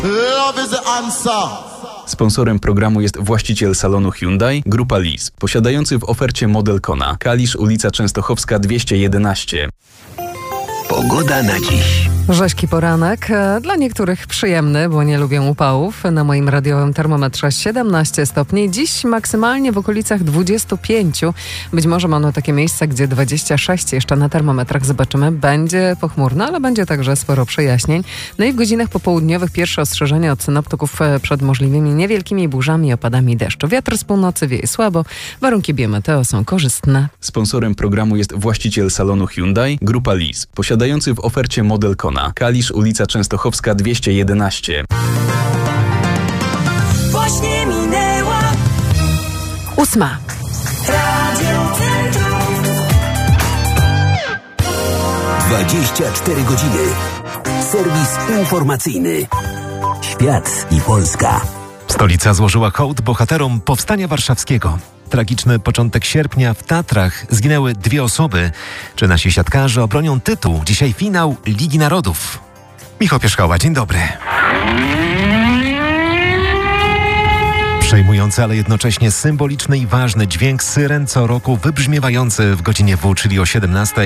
Love is the answer. Sponsorem programu jest właściciel salonu Hyundai, Grupa Lis, posiadający w ofercie model Kona, Kalisz, ulica Częstochowska 211. Pogoda na dziś. Rzeźki poranek, dla niektórych przyjemny, bo nie lubią upałów. Na moim radiowym termometrze 17 stopni, dziś maksymalnie w okolicach 25. Być może mamy takie miejsca, gdzie 26 jeszcze na termometrach zobaczymy. Będzie pochmurno, ale będzie także sporo przejaśnień. No i w godzinach popołudniowych pierwsze ostrzeżenia od synoptyków przed możliwymi niewielkimi burzami i opadami deszczu. Wiatr z północy wieje słabo, warunki biometeo są korzystne. Sponsorem programu jest właściciel salonu Hyundai, Grupa Lis, posiadający w ofercie model Kona, Kalisz, ulica Częstochowska 211. Właśnie minęła 8. Radio Centrum. 24 godziny. Serwis informacyjny. Świat i Polska. Stolica złożyła hołd bohaterom Powstania Warszawskiego. Tragiczny początek sierpnia w Tatrach zginęły 2 osoby. Czy nasi siatkarze obronią tytuł? Dzisiaj finał Ligi Narodów. Michał Pierzchała, dzień dobry. Przejmujący, ale jednocześnie symboliczny i ważny dźwięk syren co roku wybrzmiewający w godzinie W, czyli o 17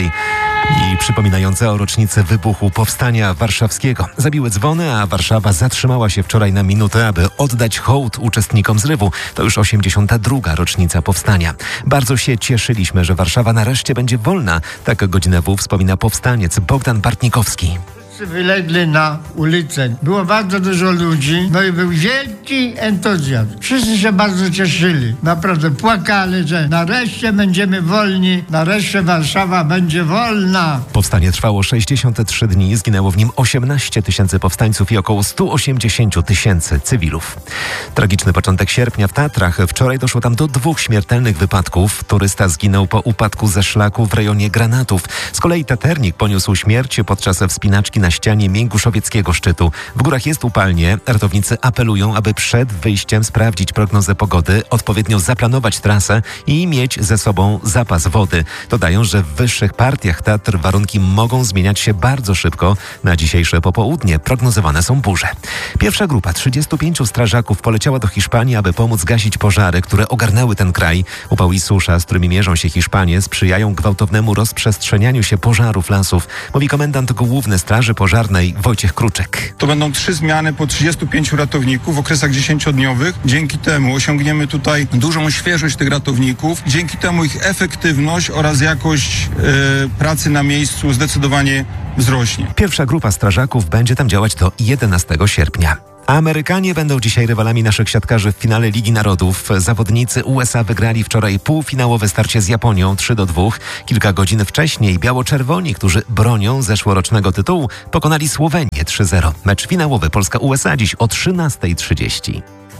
i przypominający o rocznicy wybuchu Powstania Warszawskiego. Zabiły dzwony, a Warszawa zatrzymała się wczoraj na minutę, aby oddać hołd uczestnikom zrywu. To już 82. rocznica Powstania. Bardzo się cieszyliśmy, że Warszawa nareszcie będzie wolna. Tak godzinę W wspomina powstaniec Bogdan Bartnikowski. Wylegli na ulicę. Było bardzo dużo ludzi, no i był wielki entuzjazm. Wszyscy się bardzo cieszyli. Naprawdę płakali, że nareszcie będziemy wolni, nareszcie Warszawa będzie wolna. Powstanie trwało 63 dni, zginęło w nim 18 tysięcy powstańców i około 180 tysięcy cywilów. Tragiczny początek sierpnia w Tatrach. Wczoraj doszło tam do 2 śmiertelnych wypadków. Turysta zginął po upadku ze szlaku w rejonie Granatów. Z kolei taternik poniósł śmierć podczas wspinaczki na ścianie Mięguszowieckiego szczytu. W górach jest upalnie. Ratownicy apelują, aby przed wyjściem sprawdzić prognozę pogody, odpowiednio zaplanować trasę i mieć ze sobą zapas wody. Dodają, że w wyższych partiach Tatr warunki mogą zmieniać się bardzo szybko. Na dzisiejsze popołudnie prognozowane są burze. Pierwsza grupa 35 strażaków poleciała do Hiszpanii, aby pomóc gasić pożary, które ogarnęły ten kraj. Upał i susza, z którymi mierzą się Hiszpanie, sprzyjają gwałtownemu rozprzestrzenianiu się pożarów lasów, mówi komendant główny Straży Pożarnej Wojciech Kruczek. To będą 3 zmiany po 35 ratowników w okresach 10-dniowych. Dzięki temu osiągniemy tutaj dużą świeżość tych ratowników. Dzięki temu ich efektywność oraz jakość pracy na miejscu zdecydowanie wzrośnie. Pierwsza grupa strażaków będzie tam działać do 11 sierpnia. Amerykanie będą dzisiaj rywalami naszych siatkarzy w finale Ligi Narodów. Zawodnicy USA wygrali wczoraj półfinałowe starcie z Japonią 3-2. Kilka godzin wcześniej biało-czerwoni, którzy bronią zeszłorocznego tytułu, pokonali Słowenię 3-0. Mecz finałowy Polska-USA dziś o 13:30.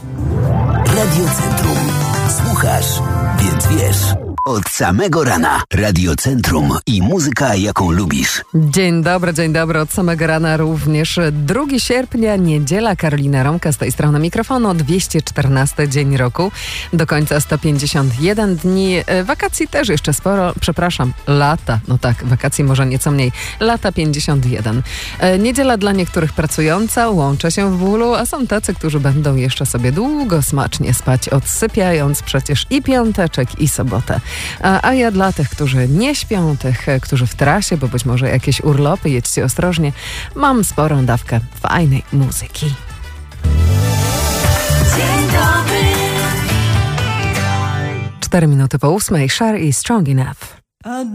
Radio Centrum. Słuchasz, więc wiesz. Od samego rana. Radio Centrum i muzyka, jaką lubisz. Dzień dobry, od samego rana również 2 sierpnia, niedziela. Karolina Romka z tej strony mikrofonu, 214 dzień roku, do końca 151 dni, wakacji też jeszcze sporo, lata, no tak, wakacji może nieco mniej, lata 51. Niedziela dla niektórych pracująca, łączę się w bólu, a są tacy, którzy będą jeszcze sobie długo, smacznie spać, odsypiając przecież i piąteczek, i sobotę. A ja dla tych, którzy nie śpią, tych, którzy w trasie, bo być może jakieś urlopy, jedźcie ostrożnie, mam sporą dawkę fajnej muzyki. Dzień dobry. 4 minuty po 8, Cher i Strong Enough.